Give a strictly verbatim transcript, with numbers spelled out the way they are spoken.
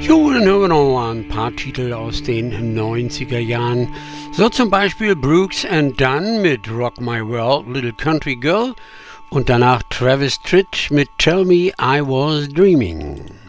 Jo, dann hören wir noch mal ein paar Titel aus den neunziger Jahren. So zum Beispiel Brooks and Dunn mit Rock My World, Little Country Girl und danach Travis Tritt mit Tell Me I Was Dreaming.